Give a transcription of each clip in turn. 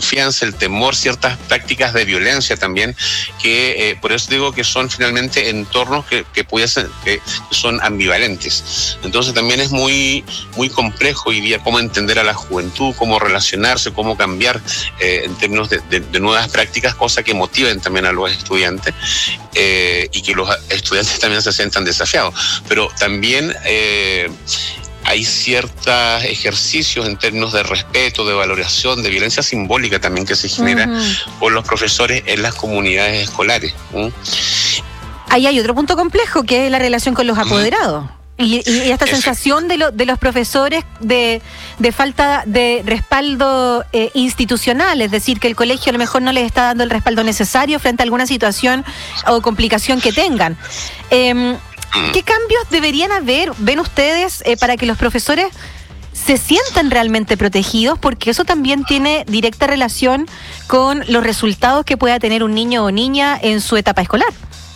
desconfianza, el temor, ciertas prácticas de violencia también, que por eso digo que son finalmente entornos que son ambivalentes. Entonces también es muy, muy complejo hoy día cómo entender a la juventud, cómo relacionarse, cómo cambiar en términos de nuevas prácticas, cosas que motiven también a los estudiantes y que los estudiantes también se sientan desafiados. Pero también hay ciertos ejercicios en términos de respeto, de valoración, de violencia simbólica también que se genera por los profesores en las comunidades escolares. Ahí hay otro punto complejo, que es la relación con los apoderados. Y esta sensación de los profesores de falta de respaldo institucional, es decir, que el colegio a lo mejor no les está dando el respaldo necesario frente a alguna situación o complicación que tengan. ¿Qué cambios deberían haber, ven ustedes, para que los profesores se sientan realmente protegidos? Porque eso también tiene directa relación con los resultados que pueda tener un niño o niña en su etapa escolar.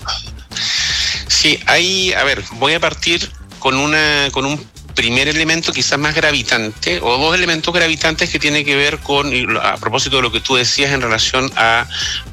Sí, voy a partir con un primer elemento quizás más gravitante, o dos elementos gravitantes que tienen que ver con, a propósito de lo que tú decías en relación a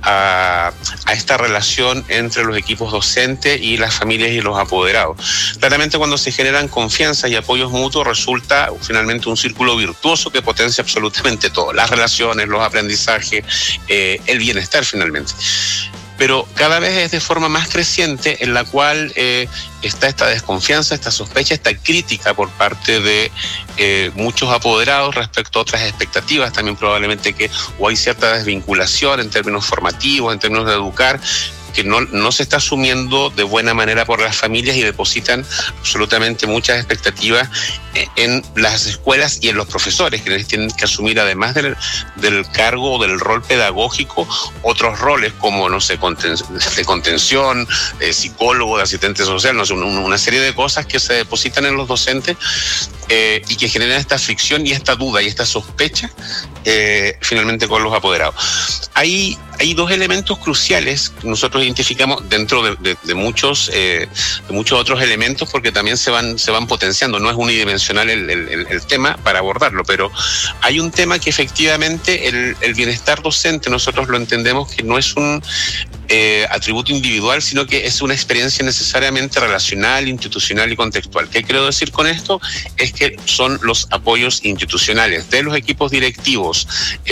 esta relación entre los equipos docentes y las familias y los apoderados. Claramente cuando se generan confianza y apoyos mutuos resulta finalmente un círculo virtuoso que potencia absolutamente todo, las relaciones, los aprendizajes, el bienestar finalmente. Pero cada vez es de forma más creciente en la cual está esta desconfianza, esta sospecha, esta crítica por parte de muchos apoderados respecto a otras expectativas también probablemente o hay cierta desvinculación en términos formativos, en términos de educar, que no se está asumiendo de buena manera por las familias y depositan absolutamente muchas expectativas en las escuelas y en los profesores, que tienen que asumir, además del cargo o del rol pedagógico, otros roles como, no sé, de contención, de psicólogo, de asistente social, no sé, una serie de cosas que se depositan en los docentes y que generan esta fricción y esta duda y esta sospecha finalmente con los apoderados. Hay dos elementos cruciales que nosotros identificamos dentro de muchos otros elementos, porque también se van potenciando. No es unidimensional el tema para abordarlo, pero hay un tema que efectivamente el bienestar docente nosotros lo entendemos que no es un atributo individual, sino que es una experiencia necesariamente relacional, institucional y contextual. ¿Qué quiero decir con esto? Es que son los apoyos institucionales de los equipos directivos,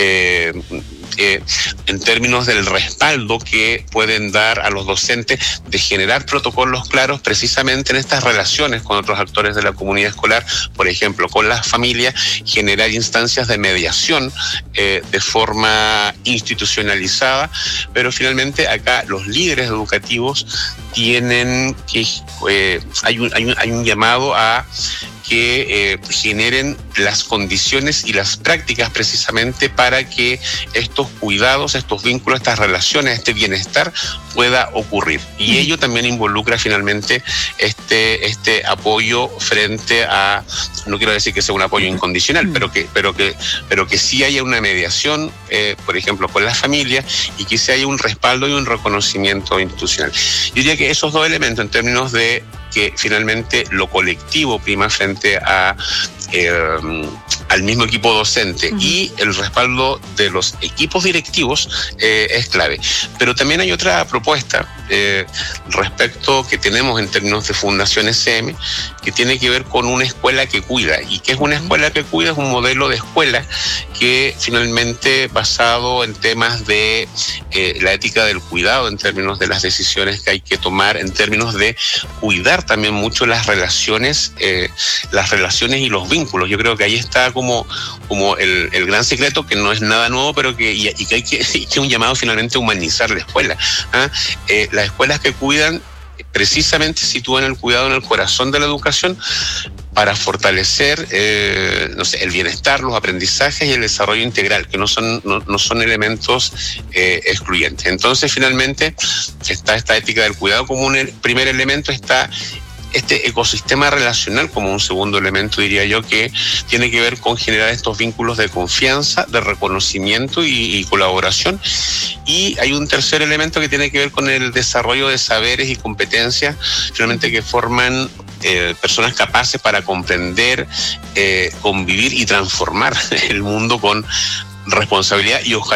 en términos del respaldo que pueden dar a los docentes de generar protocolos claros precisamente en estas relaciones con otros actores de la comunidad escolar, por ejemplo, con las familias, generar instancias de mediación de forma institucionalizada, pero finalmente acá los líderes educativos tienen que, hay un llamado a que generen las condiciones y las prácticas precisamente para que estos cuidados, estos vínculos, estas relaciones, este bienestar pueda ocurrir. Y ello también involucra finalmente este apoyo frente a, no quiero decir que sea un apoyo incondicional, pero que sí haya una mediación, por ejemplo, con las familias, y que sí haya un respaldo y un reconocimiento institucional. Yo diría que esos dos elementos, en términos de que finalmente lo colectivo prima frente al mismo equipo docente y el respaldo de los equipos directivos es clave. Pero también hay otra propuesta respecto que tenemos en términos de Fundación SM, que tiene que ver con una escuela que cuida. ¿Y qué es una escuela que cuida? Es un modelo de escuela que finalmente basado en temas de la ética del cuidado, en términos de las decisiones que hay que tomar, en términos de cuidar también mucho las relaciones y los vínculos. Yo creo que ahí está como el gran secreto, que no es nada nuevo, pero que hay que un llamado finalmente a humanizar la escuela. Las escuelas que cuidan precisamente sitúan el cuidado en el corazón de la educación para fortalecer el bienestar, los aprendizajes y el desarrollo integral, que no son elementos excluyentes. Entonces, finalmente, está esta ética del cuidado como un primer elemento, está este ecosistema relacional como un segundo elemento, diría yo, que tiene que ver con generar estos vínculos de confianza, de reconocimiento y colaboración. Y hay un tercer elemento que tiene que ver con el desarrollo de saberes y competencias, finalmente, que forman personas capaces para comprender, convivir y transformar el mundo con responsabilidad y ojalá